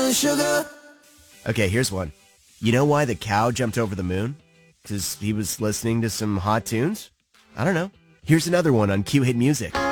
the sugar. Okay, here's one. You know why the cow jumped over the moon? Because he was listening to some hot tunes? I don't know. Here's another one on Q Hit Music.